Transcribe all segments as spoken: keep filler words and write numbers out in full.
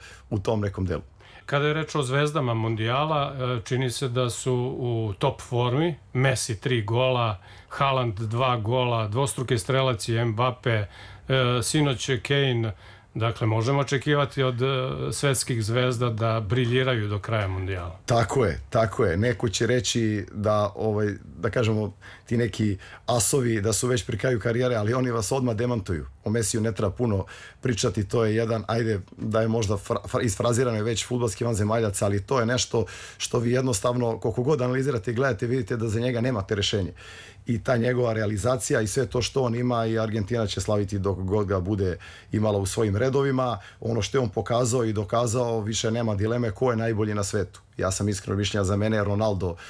u tom nekom delu. Kada je reč o zvezdama Mundijala, čini se da su u top formi. Messi tri gola, Haaland dva gola, dvostruki strelac i Mbappe, sinoć Kane. Dakle, možemo očekivati od svetskih zvezda da briljiraju do kraja Mundijala. Tako je, tako je. Neko će reći da, ovaj, da kažemo, ti neki asovi da su već pri kraju karijere, ali oni vas odmah demantuju. O Mesiju ne treba puno pričati, to je jedan, ajde, da je možda fra, fra, isfrazirano je već fudbalski vanzemaljac, ali to je nešto što vi jednostavno, koliko god analizirate i gledate, vidite da za njega nemate rešenje. I ta njegova realizacija i sve to što on ima, i Argentina će slaviti dok god ga bude imala u svojim redovima. Ono što je on pokazao i dokazao, više nema dileme ko je najbolji na svetu. Ja sam iskreno mišljenja, za mene je Ronaldo uh,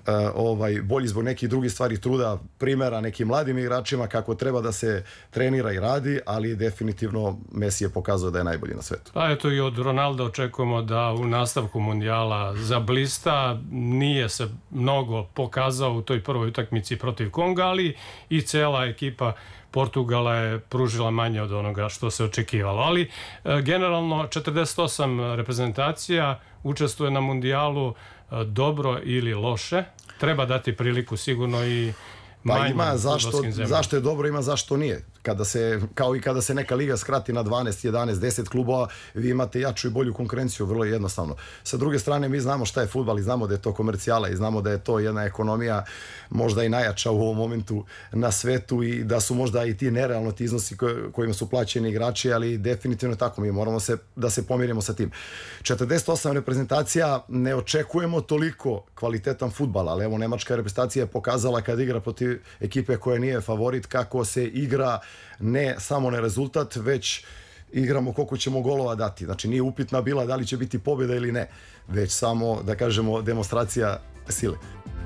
ovaj, bolji zbog nekih drugih stvari, truda, primjera nekim mladim igračima kako treba da se trenira i radi, ali definitivno Messi je pokazao da je najbolji na svetu. Pa eto, i od Ronalda očekujemo da u nastavku Mundijala zablista. Nije se mnogo pokazao u toj prvoj utakmici protiv Konga, ali i cela ekipa Portugala je pružila manje od onoga što se očekivalo. Ali e, generalno četrdeset osam reprezentacija učestvuje na Mundijalu, e, dobro ili loše. Treba dati priliku sigurno i pa ima zašto, zašto je dobro, ima zašto nije. Kada se, kao i kada se neka liga skrati na dvanaest, jedanaest, deset klubova, vi imate jaču i bolju konkurenciju, vrlo jednostavno. Sa druge strane, mi znamo šta je fudbal i znamo da je to komercijala i znamo da je to jedna ekonomija možda i najjača u ovom momentu na svetu i da su možda i ti nerealno ti iznosi kojima su plaćeni igrači, ali definitivno tako, mi moramo se, da se pomirimo sa tim. četrdeset osam reprezentacija, ne očekujemo toliko kvalitetan fudbal, ali evo, nemačka reprezentacija je pokazala kad igra protiv ekipe koja nije favorit kako se igra, ne samo na rezultat, već igramo koliko ćemo golova dati. Znači nije upitna bila da li će biti pobjeda ili ne, već samo, da kažemo, demonstracija sile.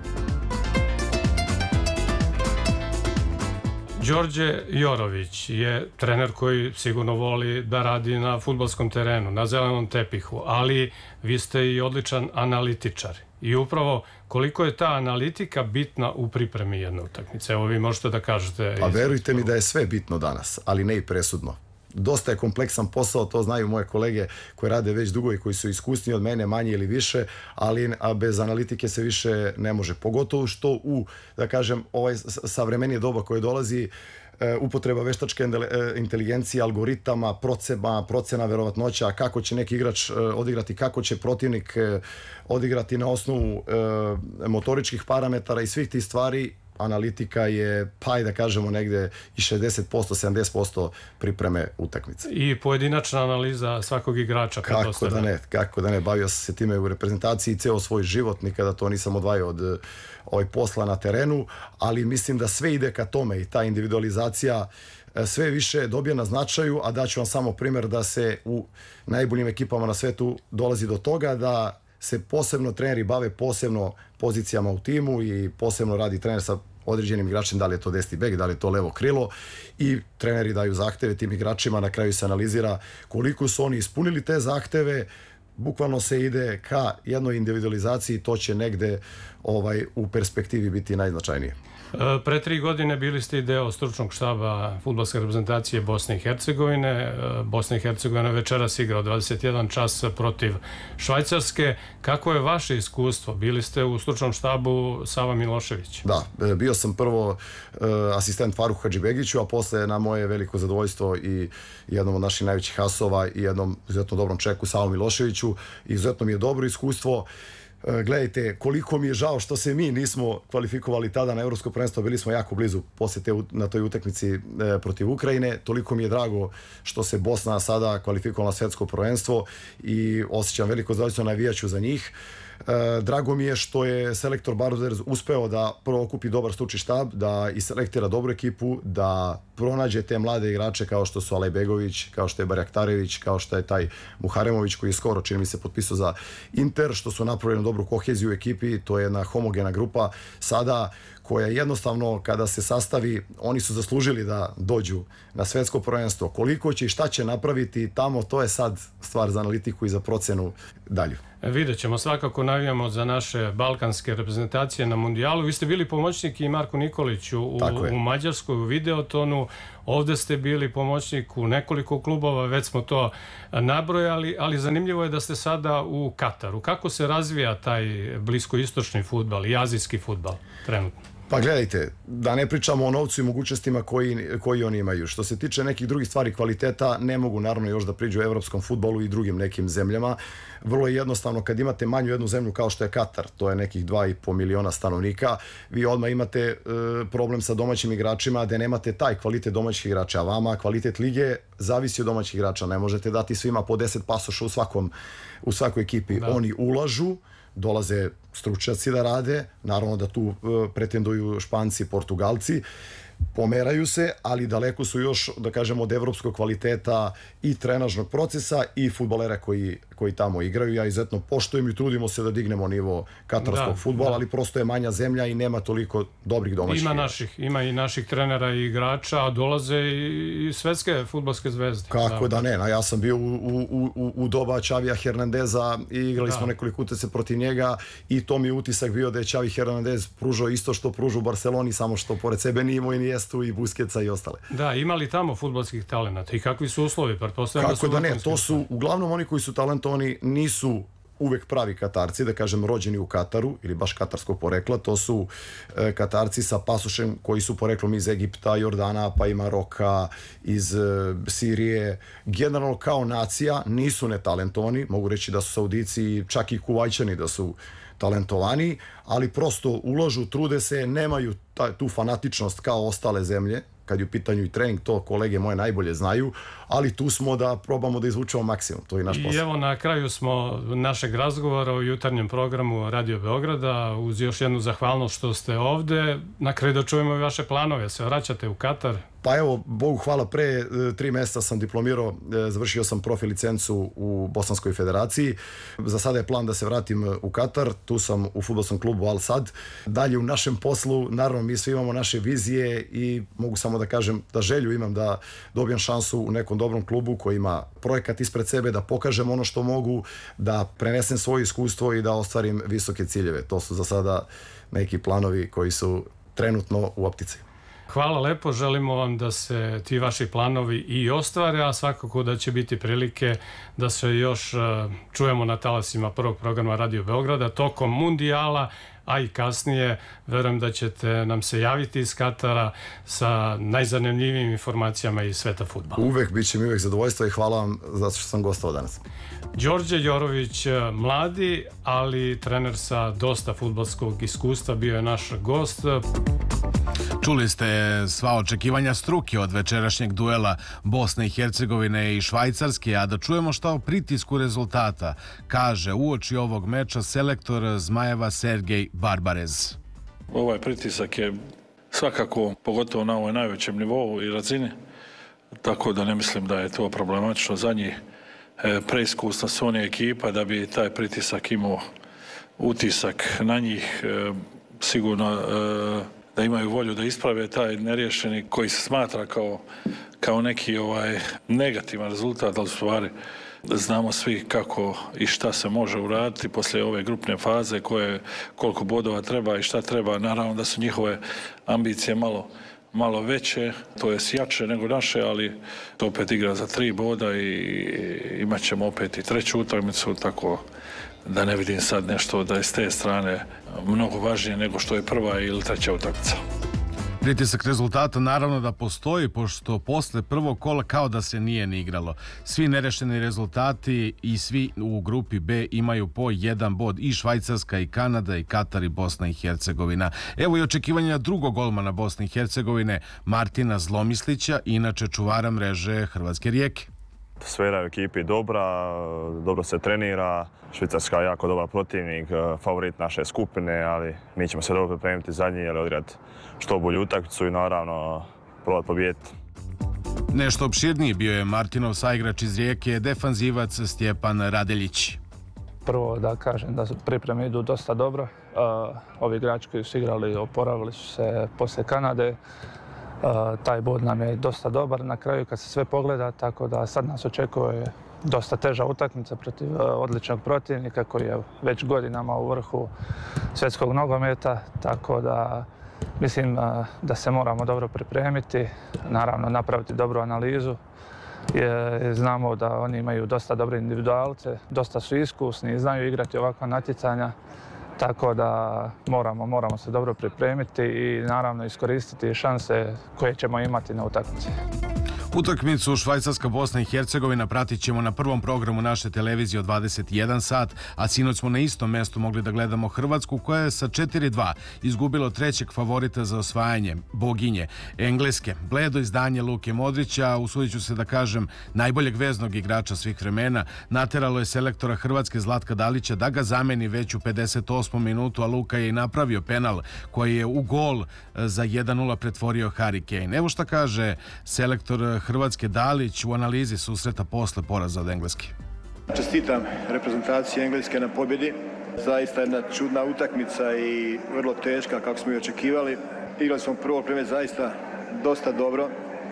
Đorđe Jorović je trener koji sigurno voli da radi na fudbalskom terenu, na zelenom tepihu, ali vi ste i odličan analitičar. I upravo koliko je ta analitika bitna u pripremi jedne utakmice? Evo, vi možete da kažete. Pa verujte mi da je sve bitno danas, ali ne i presudno. Dosta je kompleksan posao, to znaju moje kolege koji rade već dugo i koji su iskusni od mene, manje ili više, ali a bez analitike se više ne može. Pogotovo što u, da kažem, ovaj savremenije doba koje dolazi, upotreba veštačke inteligencije, algoritama, procena, procena verovatnoća, kako će neki igrač odigrati, kako će protivnik odigrati na osnovu motoričkih parametara i svih tih stvari. Analitika je, pa i da kažemo, negde i šezdeset posto, sedamdeset posto pripreme utakmice. I pojedinačna analiza svakog igrača. Kako da ne, kako da ne, bavio sam se time u reprezentaciji ceo svoj život, nikada to nisam odvajao od ovaj posla na terenu, ali mislim da sve ide ka tome i ta individualizacija sve više dobija na značaju, a daću vam samo primjer da se u najboljim ekipama na svetu dolazi do toga da se posebno treneri bave posebno pozicijama u timu i posebno radi trener sa određenim igračem, da li je to desni bek, da li je to levo krilo, i treneri daju zahteve tim igračima, na kraju se analizira koliko su oni ispunili te zahteve, bukvalno se ide ka jednoj individualizaciji, to će negde ovaj, u perspektivi biti najznačajnije. Pre tri godine bili ste i deo stručnog štaba fudbalske reprezentacije Bosne i Hercegovine. Bosna i Hercegovina večeras igra dvadeset jedan čas protiv Švajcarske. Kako je vaše iskustvo? Bili ste u stručnom štabu Sava Milošević. Da, bio sam prvo uh, asistent Faruhu Hadžibegiću, a posle na moje veliko zadovoljstvo i jednom od naših najvećih asova i jednom izuzetno dobrom čeku Savu Miloševiću. Izuzetno mi je dobro iskustvo. Gledajte, koliko mi je žao što se mi nismo kvalifikovali tada na Evropsko prvenstvo, bili smo jako blizu posle te, na toj utakmici e, protiv Ukrajine. Toliko mi je drago što se Bosna sada kvalifikovala na svetsko prvenstvo i osjećam veliko zadovoljstvo, navijaću za njih. E, drago mi je što je selektor Barozer uspeo da prvo okupi dobar stručni štab, da iselektira dobru ekipu, da pronađe te mlade igrače kao što su Alajbegović, kao što je Barjaktarević, kao što je taj Muharemović koji je skoro, čini mi se, potpisao za Inter, što su napravili dobru koheziju u ekipi. To je jedna homogena grupa sada koja jednostavno kada se sastavi, oni su zaslužili da dođu na svetsko prvenstvo. Koliko će i šta će napraviti tamo, to je sad stvar za analitiku i za procenu dalju. Vidjet ćemo, svakako navijamo za naše balkanske reprezentacije na mundijalu. Vi ste bili pomoćnik i Marku Nikoliću u, u Mađarskoj, u Videotonu. Ovdje ste bili pomoćnik u nekoliko klubova, već smo to nabrojali, ali zanimljivo je da ste sada u Kataru. Kako se razvija taj bliskoistočni fudbal i azijski fudbal trenutno? Pa gledajte, da ne pričamo o novcu i mogućnostima koji, koji oni imaju. Što se tiče nekih drugih stvari kvaliteta, ne mogu naravno još da priđu evropskom fudbalu i drugim nekim zemljama. Vrlo je jednostavno, kad imate manju jednu zemlju kao što je Katar, to je nekih dva i po miliona stanovnika, vi odmah imate e, problem sa domaćim igračima, da nemate taj kvalitet domaćih igrača, a vama kvalitet lige zavisi od domaćih igrača. Ne možete dati svima po deset pasoša u, svakom, u svakoj ekipi. Da. Oni ulažu, dolaze stručnjaci da rade, naravno da tu pretenduju Španci, Portugalci, pomeraju se, ali daleko su još, da kažemo, od evropskog kvaliteta i trenažnog procesa i fudbalera koji, koji tamo igraju. Ja izuzetno poštujem i trudimo se da dignemo nivo katarskog fudbala, ali prosto je manja zemlja i nema toliko dobrih domaćih ima igrača. Naših, ima i naših trenera i igrača, a dolaze i svetske fudbalske zvezde. Kako da, da ne, ja sam bio u, u, u, u doba Xavija Hernandeza i igrali da. smo nekoliko utakmica protiv njega i to mi je utisak bio da je Xavi Hernandez pružao isto što pružu u Barceloni, samo što pored sebe nije imao i Nijestu i Busquetsa i ostale. Da, imali tamo fudbalskih talenata i kakvi su uslovi? Kako da, su da ne, to su uglavnom oni koji su talentovani, nisu uvek pravi Katarci, da kažem rođeni u Kataru ili baš katarskog porekla, to su e, Katarci sa pasošem koji su poreklom iz Egipta, Jordana, pa i Maroka, iz e, Sirije. Generalno kao nacija nisu netalentovani, mogu reći da su Saudici, čak i Kuvajčani da su talentovani, ali prosto ulažu, trude se, nemaju ta, tu fanatičnost kao ostale zemlje, kad je u pitanju i trening, to kolege moje najbolje znaju, ali tu smo da probamo da izvučemo maksimum, to je naš posao. I evo na kraju smo našeg razgovora u jutarnjem programu Radio Beograda, uz još jednu zahvalnost što ste ovde, na kraju da čujemo i vaše planove, se vraćate u Katar? Pa evo, Bogu hvala, pre tri mjeseca sam diplomirao, završio sam profi licencu u Bosanskoj federaciji. Za sada je plan da se vratim u Katar, tu sam u fudbalskom klubu Al Sad. Dalje u našem poslu, naravno mi svi imamo naše vizije i mogu samo da kažem da želju imam da dobijem šansu u nekom dobrom klubu koji ima projekat ispred sebe, da pokažem ono što mogu, da prenesem svoje iskustvo i da ostvarim visoke ciljeve. To su za sada neki planovi koji su trenutno u optici. Hvala lepo, želimo vam da se ti vaši planovi i ostvare, a svakako da će biti prilike da se još čujemo na talasima prvog programa Radio Beograda tokom mundijala, a i kasnije verujem da ćete nam se javiti iz Katara sa najzanimljivijim informacijama iz sveta fudbala. Uvek, bit će mi uvek zadovoljstvo i hvala vam zato što sam gostovao danas. Đorđe Jorović, mladi, ali trener sa dosta fudbalskog iskustva, bio je naš gost. Čuli ste sva očekivanja struke od večerašnjeg duela Bosne i Hercegovine i Švajcarske, a da čujemo šta o pritisku rezultata kaže uoči ovog meča selektor Zmajeva Sergej Barbarez. Ovaj pritisak je svakako, pogotovo na ovoj najvećem nivou i razini, tako da ne mislim da je to problematično za njih. Preiskusna su oni ekipa da bi taj pritisak imao utisak na njih, sigurno da imaju volju da isprave taj neriješeni koji se smatra kao, kao neki ovaj negativan rezultat, ali u stvari znamo svi kako i šta se može uraditi poslije ove grupne faze, koje, koliko bodova treba i šta treba. Naravno da su njihove ambicije malo malo veće, to je jače nego naše, ali to opet igra za tri boda i imat ćemo opet i treću utakmicu, tako da ne vidim sad nešto da je s te strane mnogo važnije nego što je prva ili treća utakmica. Pritisak rezultata naravno da postoji, pošto posle prvog kola kao da se nije ni igralo. Svi nerešeni rezultati i svi u grupi B imaju po jedan bod, i Švajcarska i Kanada i Katar i Bosna i Hercegovina. Evo i očekivanja drugog golmana Bosne i Hercegovine, Martina Zlomislića, inače čuvara mreže Hrvatske Rijeke. Sfera u ekipi dobra, dobro se trenira, Švicarska je jako dobar protivnik, favorit naše skupine, ali mi ćemo se dobro pripremiti za njih, ali odigrati što bolju utakmicu i naravno probati pobijediti. Nešto opširniji bio je Martinov saigrač iz Rijeke, defanzivac Stjepan Radeljić. Prvo da kažem da pripreme idu dosta dobro. Ovi igrači koji su igrali oporavili su se posle Kanade. Taj bod nam je dosta dobar na kraju kad se sve pogleda, tako da sad nas očekuje dosta teža utakmica protiv odličnog protivnika koji je već godinama u vrhu svjetskog nogometa, tako da mislim da se moramo dobro pripremiti, naravno napraviti dobru analizu. Je, znamo da oni imaju dosta dobre individualce, dosta su iskusni i znaju igrati ovakva natjecanja, tako da moramo, moramo se dobro pripremiti i naravno iskoristiti šanse koje ćemo imati na utakmici. Utakmicu Švajcarska Bosna i Hercegovina pratit ćemo na prvom programu naše televizije od dvadeset jedan sat, a sinoć smo na istom mjestu mogli da gledamo Hrvatsku koja je sa četiri dva izgubilo trećeg favorita za osvajanje, boginje Engleske. Bledo izdanje Luke Modrića, usudit ću se da kažem najboljeg veznog igrača svih vremena, nateralo je selektora Hrvatske Zlatka Dalića da ga zameni već u pedeset osmom minutu, a Luka je i napravio penal koji je u gol za jedan nula pretvorio Harry Kane. Evo šta kaže selektor Hrvatske Dalić u analizi susreta posle poraza od Engleske. Čestitam reprezentaciji Engleske na pobjedi. Zaista jedna čudna utakmica i vrlo teška kako smo i očekivali. Igrali smo prvo vrijeme zaista dosta dobro.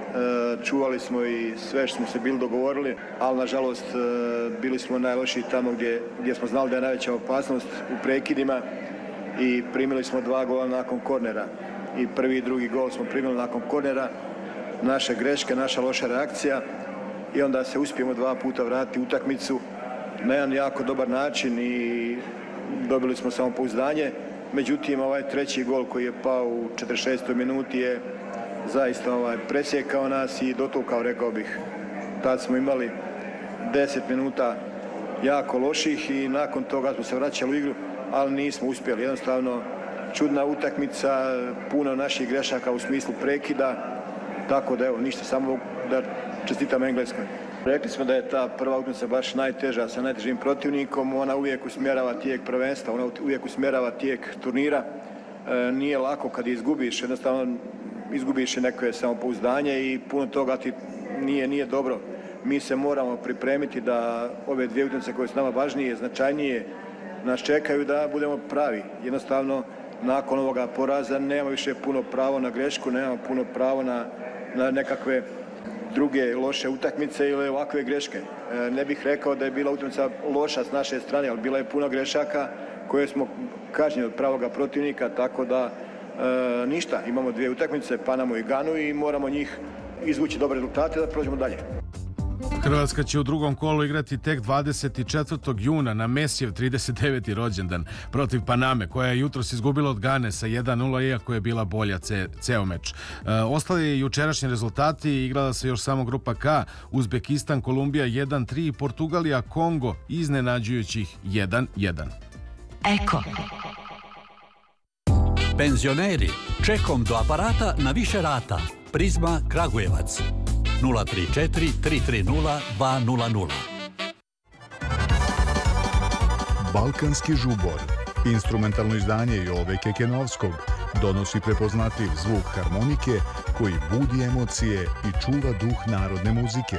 Čuvali smo i sve što smo se bili dogovorili, ali nažalost bili smo najlošiji tamo gdje, gdje smo znali da je najveća opasnost u prekidima i primili smo dva gola nakon kornera. I prvi i drugi gol smo primili nakon kornera. Naše greške, naša loša reakcija i onda se uspijemo dva puta vratiti utakmicu na jedan jako dobar način i dobili smo samopouzdanje. Međutim, ovaj treći gol koji je pao u četrdeset šestoj minuti je zaista ovaj, presjekao nas i dotukao, rekao bih. Tad smo imali deset minuta jako loših i nakon toga smo se vraćali u igru, ali nismo uspjeli. Jednostavno, čudna utakmica, puno naših grešaka u smislu prekida. Tako da evo, ništa, samo da čestitam Engleskoj. Rekli smo da je ta prva utakmica baš najteža sa najtežim protivnikom, ona uvijek usmjerava tijek prvenstva, ona uvijek usmjerava tijek turnira. E, nije lako kad izgubiš, jednostavno izgubiš neko samopouzdanje i puno toga ti nije, nije dobro. Mi se moramo pripremiti da ove dvije utakmice koje su nama važnije, značajnije, nas čekaju da budemo pravi. Jednostavno, nakon ovoga poraza nema više puno pravo na grešku, nema puno pravo na na nekakve druge loše utakmice ili ovakve greške. E, ne bih rekao da je bila utakmica loša s naše strane, ali bila je puno grešaka koje smo kažnjeni od pravoga protivnika, tako da e, ništa. Imamo dvije utakmice, Panamu i Ganu i moramo njih izvući dobre rezultate da prođemo dalje. Hrvatska će u drugom kolu igrati tek dvadeset četvrtog juna na Mesijev trideset deveti rođendan protiv Paname, koja je jutros izgubila od Gane sa jedan nula, iako je bila bolja ce, ceo meč. E, ostali jučerašnji rezultati, igrala se još samo grupa K, Uzbekistan, Kolumbija jedan tri i Portugalija, Kongo iznenađujućih jedan jedan. Eko. Penzioneri, čekom do aparata na više rata. Prizma Kragujevac. nula tri četiri tri tri nula dva nula nula. Balkanski žubor, instrumentalno izdanje Jove Kekenovskog, donosi prepoznatljiv zvuk harmonike koji budi emocije i čuva duh narodne muzike.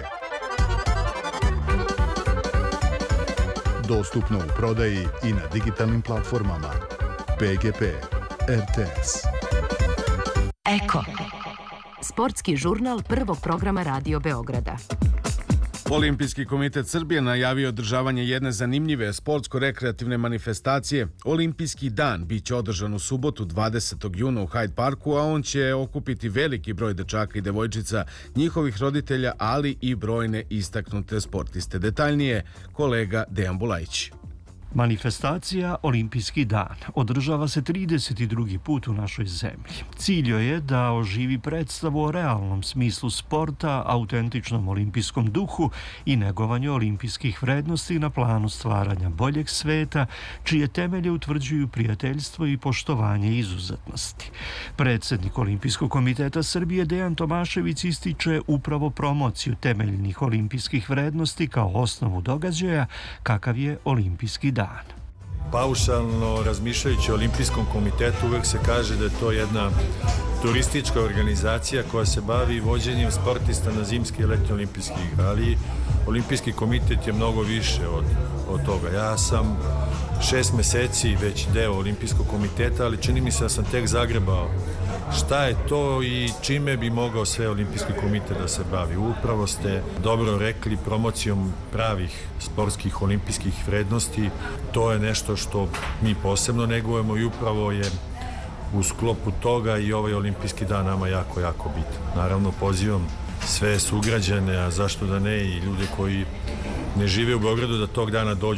Dostupno u prodaji i na digitalnim platformama. P G P, R T S. Eko. Sportski žurnal prvog programa Radio Beograda. Olimpijski komitet Srbije najavio održavanje jedne zanimljive sportsko-rekreativne manifestacije. Olimpijski dan biće održan u subotu dvadesetog juna u Hyde Parku, a on će okupiti veliki broj dečaka i devojčica, njihovih roditelja, ali i brojne istaknute sportiste. Detaljnije kolega Dejan Bulajić. Manifestacija Olimpijski dan održava se trideset drugi put u našoj zemlji. Cilj joj je da oživi predstavu o realnom smislu sporta, autentičnom olimpijskom duhu i negovanju olimpijskih vrednosti na planu stvaranja boljeg sveta, čije temelje utvrđuju prijateljstvo i poštovanje izuzetnosti. Predsjednik Olimpijskog komiteta Srbije Dejan Tomašević ističe upravo promociju temeljnih olimpijskih vrednosti kao osnovu događaja kakav je Olimpijski dan. Paušalno razmišljajući o Olimpijskom komitetu uvek se kaže da je to jedna turistička organizacija koja se bavi vođenjem sportista na zimski i letnji olimpijski igre, ali Olimpijski komitet je mnogo više od, od toga. Ja sam šest meseci već deo Olimpijskog komiteta, ali čini mi se da sam tek zagrebao šta je to i čime bi mogao sve olimpijski komitet da se bavi. Upravo ste dobro rekli, promocijom pravih sportskih olimpijskih vrednosti. To je nešto što mi posebno negujemo i upravo je u sklopu toga i ovaj olimpijski dan nama jako, jako bitan. Naravno, pozivam sve sugrađane, a zašto da ne, i ljude koji ne žive u Beogradu da tog dana dođu